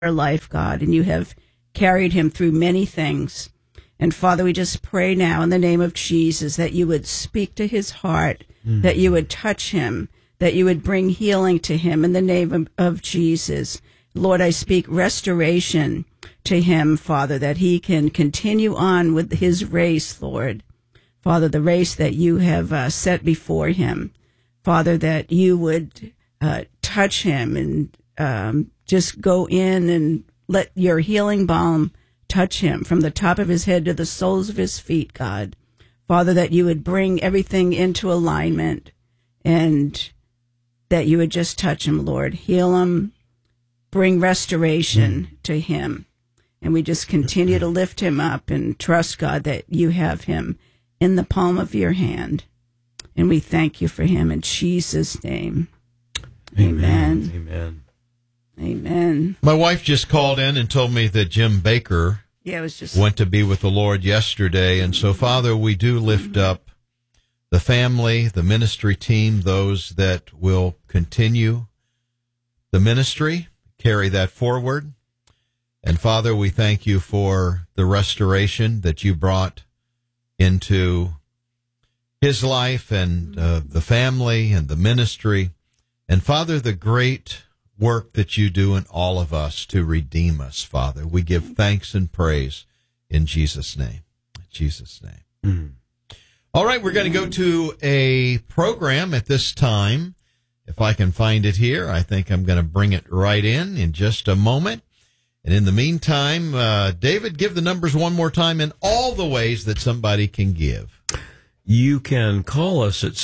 life, God, and you have carried him through many things. And Father, we just pray now in the name of Jesus that you would speak to his heart, that you would touch him, that you would bring healing to him in the name of Jesus. Lord, I speak restoration to him, Father, that he can continue on with his race, Lord. Father, the race that you have set before him. Father, that you would touch him and just go in and let your healing balm touch him from the top of his head to the soles of his feet, God. Father, that you would bring everything into alignment and that you would just touch him, Lord. Heal him, bring restoration to him. And we just continue to lift him up and trust, God, that you have him in the palm of your hand. And we thank you for him in Jesus' name. Amen. Amen. Amen. My wife just called in and told me that Jim Baker went to be with the Lord yesterday. And so, Father, we do lift up the family, the ministry team, those that will continue the ministry, carry that forward. And, Father, we thank you for the restoration that you brought into his life and the family and the ministry. And, Father, the great work that you do in all of us to redeem us, Father. We give thanks and praise in Jesus' name. In Jesus' name. Mm-hmm. All right, we're going to go to a program at this time. If I can find it here, I think I'm going to bring it right in just a moment. And in the meantime, David, give the numbers one more time in all the ways that somebody can give. You can call us at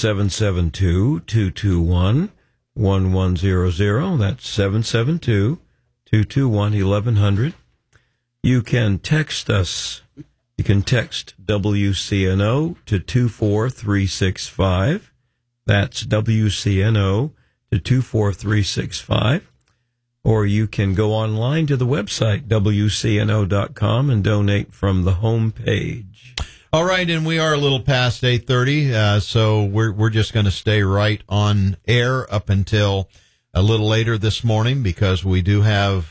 772-221-1100. That's 772-221-1100. You can text us. You can text WCNO to 24365. That's WCNO to 24365. Or you can go online to the website, WCNO.com, and donate from the home page. All right, and we are a little past 8:30, so we're just going to stay right on air up until a little later this morning because we have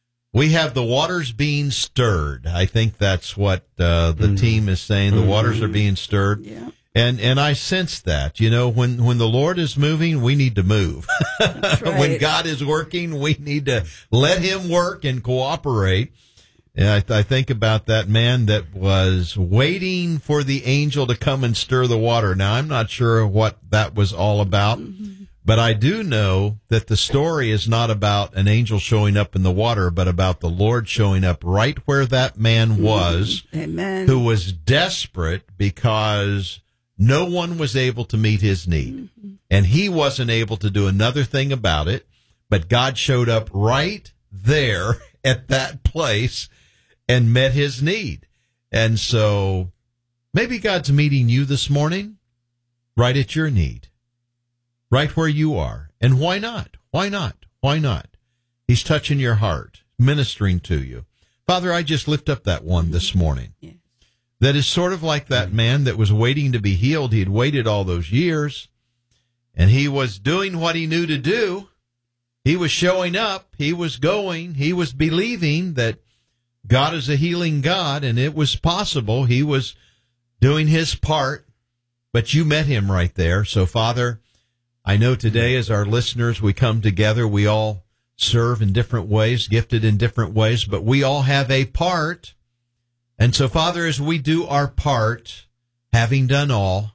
the waters being stirred. I think that's what the team is saying. The waters are being stirred. Yeah. And I sense that, when the Lord is moving, we need to move. That's right. When God is working, we need to let him work and cooperate. And I think about that man that was waiting for the angel to come and stir the water. Now, I'm not sure what that was all about, but I do know that the story is not about an angel showing up in the water, but about the Lord showing up right where that man was, Amen. Who was desperate because no one was able to meet his need. And he wasn't able to do another thing about it, but God showed up right there at that place and met his need. And so maybe God's meeting you this morning right at your need, right where you are. And why not? Why not? Why not? He's touching your heart, ministering to you. Father, I just lift up that one this morning. Yes. That is sort of like that man that was waiting to be healed. He had waited all those years, and he was doing what he knew to do. He was showing up. He was going. He was believing that God is a healing God, and it was possible. He was doing his part, but you met him right there. So, Father, I know today as our listeners, we come together. We all serve in different ways, gifted in different ways, but we all have a part. And so, Father, as we do our part, having done all,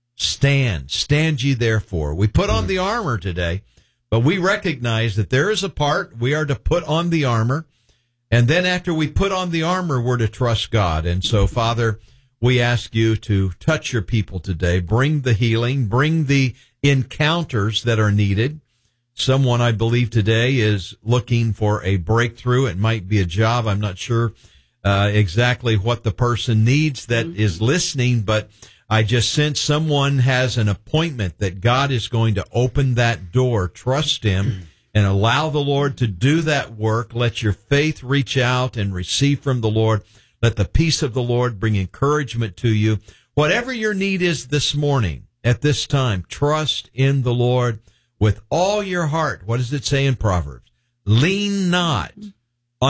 stand ye therefore. We put on the armor today, but we recognize that there is a part. We are to put on the armor. And then after we put on the armor, we're to trust God. And so, Father, we ask you to touch your people today. Bring the healing. Bring the encounters that are needed. Someone, I believe, today is looking for a breakthrough. It might be a job. I'm not sure exactly what the person needs that is listening, but I just sense someone has an appointment that God is going to open that door. Trust him and allow the Lord to do that work. Let your faith reach out and receive from the Lord. Let the peace of the Lord bring encouragement to you. Whatever your need is this morning, at this time, trust in the Lord with all your heart. What does it say in Proverbs? Lean not